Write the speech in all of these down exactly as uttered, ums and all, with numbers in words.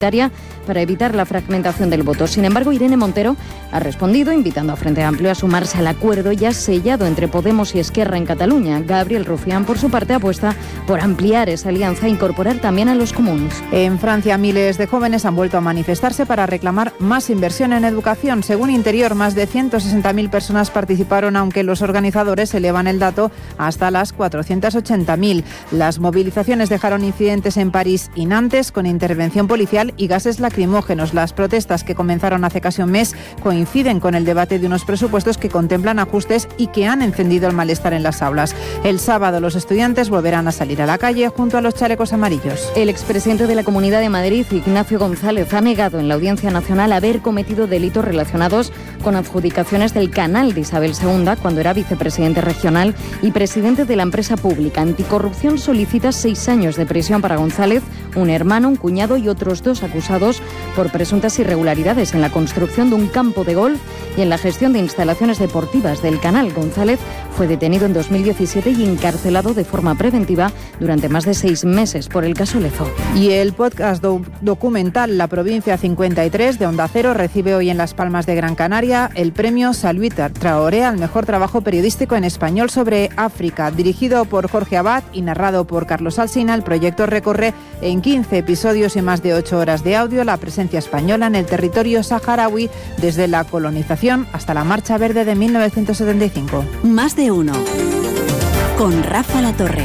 para evitar la fragmentación del voto. Sin embargo, Irene Montero ha respondido invitando a Frente Amplio a sumarse al acuerdo ya sellado entre Podemos y Esquerra en Cataluña. Gabriel Rufián, por su parte, apuesta por ampliar esa alianza e incorporar también a los comuns. En Francia, miles de jóvenes han vuelto a manifestarse para reclamar más inversión en educación. Según Interior, más de ciento sesenta mil personas participaron, aunque los organizadores elevan el dato hasta las cuatrocientas ochenta mil. Las movilizaciones dejaron incidentes en París y Nantes con intervención policial y gases lacrimógenos. Las protestas, que comenzaron hace casi un mes, coinciden con el debate de unos presupuestos que contemplan ajustes y que han encendido el malestar en las aulas. El sábado los estudiantes volverán a salir a la calle junto a los chalecos amarillos. El expresidente de la Comunidad de Madrid, Ignacio González, ha negado en la Audiencia Nacional haber cometido delitos relacionados con adjudicaciones del canal de Isabel segunda cuando era vicepresidente regional y presidente de la empresa pública. Anticorrupción solicita seis años de prisión para González, un hermano, un cuñado y otros dos acusados por presuntas irregularidades en la construcción de un campo de golf y en la gestión de instalaciones deportivas del canal. González fue detenido en dos mil diecisiete y encarcelado de forma preventiva durante más de seis meses por el caso Lezo. Y el podcast do- documental La Provincia cincuenta y tres de Onda Cero recibe hoy en Las Palmas de Gran Canaria el premio Salvi Traoré al mejor trabajo periodístico en español sobre África. Dirigido por Jorge Abad y narrado por Carlos Alsina, el proyecto recorre en quince episodios y más de ocho horas de audio la presencia española en el territorio saharaui desde la colonización hasta la Marcha Verde de mil novecientos setenta y cinco. Más de uno. Con Rafa Latorre.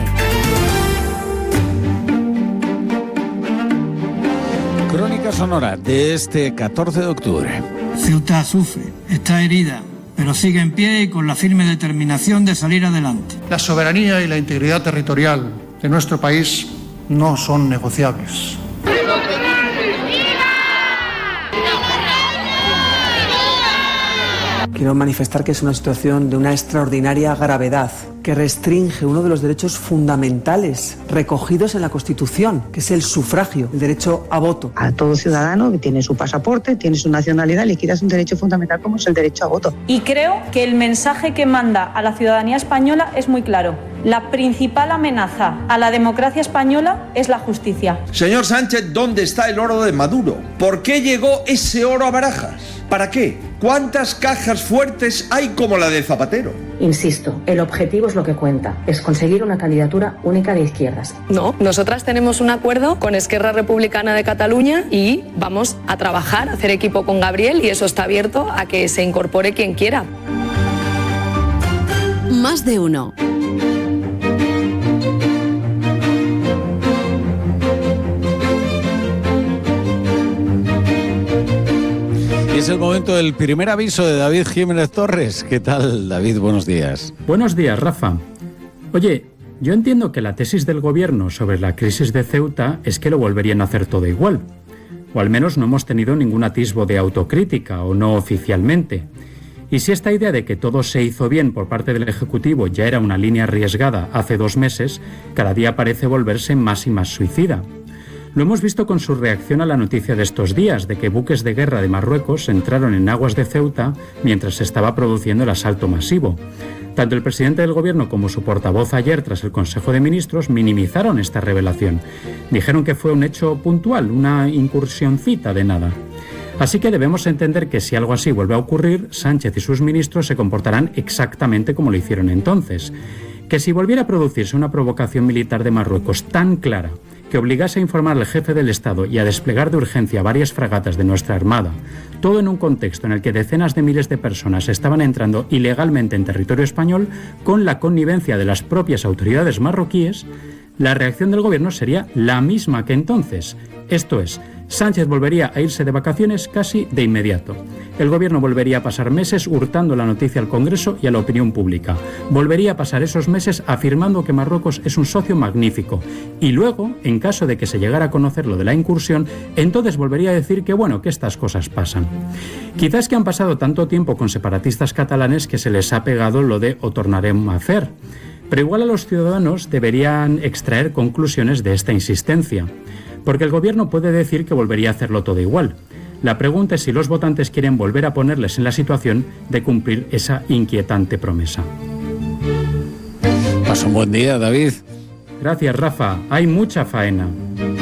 Crónica sonora de este catorce de octubre. Ceuta sufre, está herida, pero sigue en pie y con la firme determinación de salir adelante. La soberanía y la integridad territorial de nuestro país no son negociables. Quiero manifestar que es una situación de una extraordinaria gravedad que restringe uno de los derechos fundamentales recogidos en la Constitución, que es el sufragio, el derecho a voto. A todo ciudadano que tiene su pasaporte, tiene su nacionalidad, le quitas un derecho fundamental como es el derecho a voto. Y creo que el mensaje que manda a la ciudadanía española es muy claro. La principal amenaza a la democracia española es la justicia. Señor Sánchez, ¿dónde está el oro de Maduro? ¿Por qué llegó ese oro a Barajas? ¿Para qué? ¿Cuántas cajas fuertes hay como la de Zapatero? Insisto, el objetivo es lo que cuenta, es conseguir una candidatura única de izquierdas. No, nosotras tenemos un acuerdo con Esquerra Republicana de Cataluña y vamos a trabajar, a hacer equipo con Gabriel y eso está abierto a que se incorpore quien quiera. Más de uno. Es el momento del primer aviso de David Jiménez Torres. ¿Qué tal, David? Buenos días. Buenos días, Rafa. Oye, yo entiendo que la tesis del gobierno sobre la crisis de Ceuta es que lo volverían a hacer todo igual. O al menos no hemos tenido ningún atisbo de autocrítica, o no oficialmente. Y si esta idea de que todo se hizo bien por parte del Ejecutivo ya era una línea arriesgada hace dos meses, cada día parece volverse más y más suicida. Lo hemos visto con su reacción a la noticia de estos días de que buques de guerra de Marruecos entraron en aguas de Ceuta mientras se estaba produciendo el asalto masivo. Tanto el presidente del gobierno como su portavoz ayer tras el Consejo de Ministros minimizaron esta revelación. Dijeron que fue un hecho puntual, una incursioncita de nada. Así que debemos entender que si algo así vuelve a ocurrir, Sánchez y sus ministros se comportarán exactamente como lo hicieron entonces. Que si volviera a producirse una provocación militar de Marruecos tan clara que obligase a informar al jefe del Estado y a desplegar de urgencia varias fragatas de nuestra Armada, todo en un contexto en el que decenas de miles de personas estaban entrando ilegalmente en territorio español con la connivencia de las propias autoridades marroquíes, la reacción del gobierno sería la misma que entonces. Esto es, Sánchez volvería a irse de vacaciones casi de inmediato. El gobierno volvería a pasar meses hurtando la noticia al Congreso y a la opinión pública. Volvería a pasar esos meses afirmando que Marruecos es un socio magnífico. Y luego, en caso de que se llegara a conocer lo de la incursión, entonces volvería a decir que bueno, que estas cosas pasan. Quizás que han pasado tanto tiempo con separatistas catalanes que se les ha pegado lo de o tornarem a fer. Pero igual a los ciudadanos deberían extraer conclusiones de esta insistencia. Porque el gobierno puede decir que volvería a hacerlo todo igual. La pregunta es si los votantes quieren volver a ponerles en la situación de cumplir esa inquietante promesa. Pasa un buen día, David. Gracias, Rafa. Hay mucha faena.